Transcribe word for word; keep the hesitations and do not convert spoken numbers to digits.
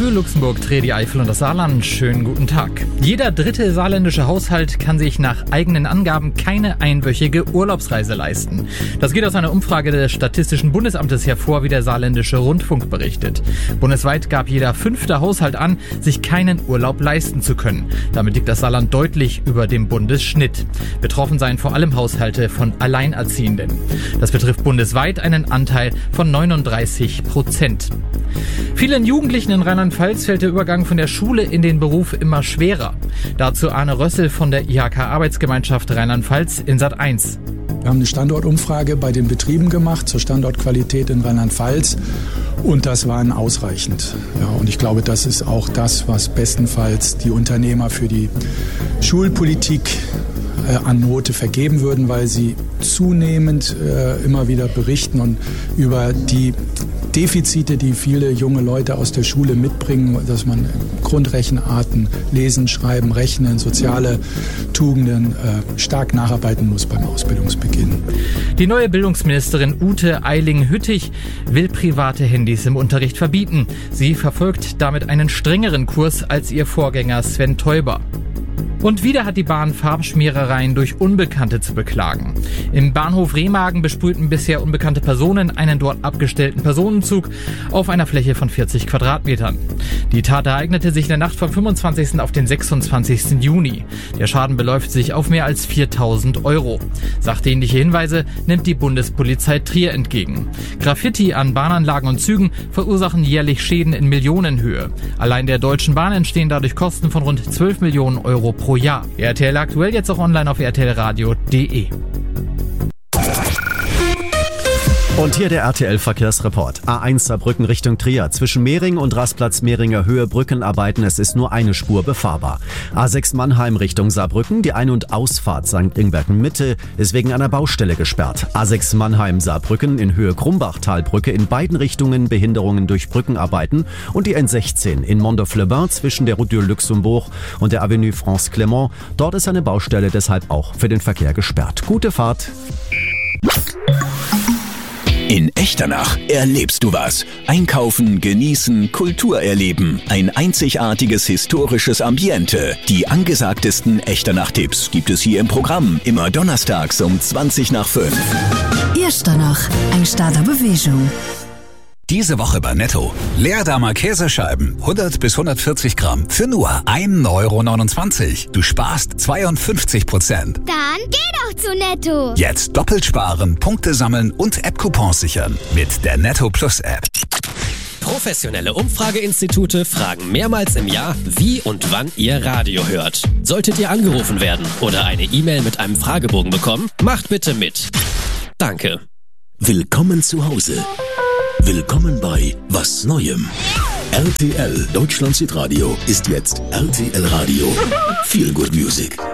für Luxemburg, Trier, die Eifel und das Saarland. Schönen guten Tag. Jeder dritte saarländische Haushalt kann sich nach eigenen Angaben keine einwöchige Urlaubsreise leisten. Das geht aus einer Umfrage des Statistischen Bundesamtes hervor, wie der saarländische Rundfunk berichtet. Bundesweit gab jeder fünfte Haushalt an, sich keinen Urlaub leisten zu können. Damit liegt das Saarland deutlich über dem Bundesschnitt. Betroffen seien vor allem Haushalte von Alleinerziehenden. Das betrifft bundesweit einen Anteil von neununddreißig Prozent. Vielen Jugendlichen in Rheinland-Pfalz fällt der Übergang von der Schule in den Beruf immer schwerer. Dazu Arne Rössel von der I H K-Arbeitsgemeinschaft Rheinland-Pfalz in Sat eins. Wir haben eine Standortumfrage bei den Betrieben gemacht zur Standortqualität in Rheinland-Pfalz und das war ausreichend. Ja, und ich glaube, das ist auch das, was bestenfalls die Unternehmer für die Schulpolitik äh, an Note vergeben würden, weil sie zunehmend äh, immer wieder berichten und über die Defizite, die viele junge Leute aus der Schule mitbringen, dass man Grundrechenarten, Lesen, Schreiben, Rechnen, soziale Tugenden äh, stark nacharbeiten muss beim Ausbildungsbeginn. Die neue Bildungsministerin Ute Eiling-Hüttich will private Handys im Unterricht verbieten. Sie verfolgt damit einen strengeren Kurs als ihr Vorgänger Sven Teuber. Und wieder hat die Bahn Farbschmierereien durch Unbekannte zu beklagen. Im Bahnhof Remagen besprühten bisher unbekannte Personen einen dort abgestellten Personenzug auf einer Fläche von vierzig Quadratmetern. Die Tat ereignete sich in der Nacht vom fünfundzwanzigsten auf den sechsundzwanzigsten Juni. Der Schaden beläuft sich auf mehr als viertausend Euro. Sachdienliche Hinweise nimmt die Bundespolizei Trier entgegen. Graffiti an Bahnanlagen und Zügen verursachen jährlich Schäden in Millionenhöhe. Allein der Deutschen Bahn entstehen dadurch Kosten von rund zwölf Millionen Euro pro Jahr. R T L aktuell jetzt auch online auf r t l radio punkt d e. Und hier der R T L-Verkehrsreport. A eins Saarbrücken Richtung Trier. Zwischen Mehring und Rastplatz Mehringer Höhe Brückenarbeiten. Es ist nur eine Spur befahrbar. A sechs Mannheim Richtung Saarbrücken. Die Ein- und Ausfahrt Sankt Ingbert Mitte ist wegen einer Baustelle gesperrt. A sechs Mannheim Saarbrücken in Höhe Krumbach-Talbrücke. In beiden Richtungen Behinderungen durch Brückenarbeiten. Und die N sechzehn in Mondorf-le-Bain zwischen der Route du Luxembourg und der Avenue France Clément. Dort ist eine Baustelle deshalb auch für den Verkehr gesperrt. Gute Fahrt. In Echternach erlebst du was. Einkaufen, genießen, Kultur erleben. Ein einzigartiges historisches Ambiente. Die angesagtesten Echternach-Tipps gibt es hier im Programm. Immer donnerstags um zwanzig nach fünf. Echternach, ein Start der Bewegung. Diese Woche bei Netto. Leerdamer Käsescheiben, hundert bis hundertvierzig Gramm, für nur ein Euro neunundzwanzig. Du sparst zweiundfünfzig Prozent. Dann geh doch zu Netto. Jetzt doppelt sparen, Punkte sammeln und App-Coupons sichern. Mit der Netto Plus App. Professionelle Umfrageinstitute fragen mehrmals im Jahr, wie und wann ihr Radio hört. Solltet ihr angerufen werden oder eine E-Mail mit einem Fragebogen bekommen, macht bitte mit. Danke. Willkommen zu Hause. Willkommen bei Was Neuem. R T L Deutschland Südradio ist jetzt R T L Radio. Feel Good Music.